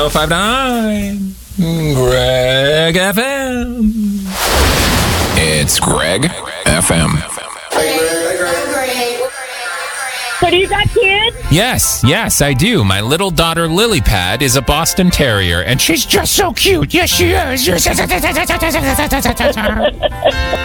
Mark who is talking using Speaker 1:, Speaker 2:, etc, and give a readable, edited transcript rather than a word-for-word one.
Speaker 1: 105.9 Greg FM.
Speaker 2: It's Greg FM.
Speaker 3: So do you got kids?
Speaker 1: Yes, I do. My little daughter Lily Pad is a Boston Terrier, and she's just so cute. Yes, she is.